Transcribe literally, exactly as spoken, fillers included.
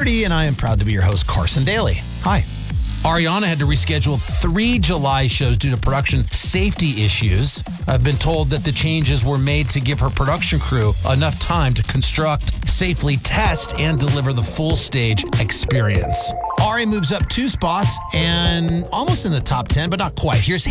thirty, and I am proud to be your host, Carson Daly. Hi. Ariana had to reschedule three July shows due to production safety issues. I've been told that the changes were made to give her production crew enough time to construct, safely test, and deliver the full stage experience. Ari moves up two spots and almost in the top ten, but not quite. Here's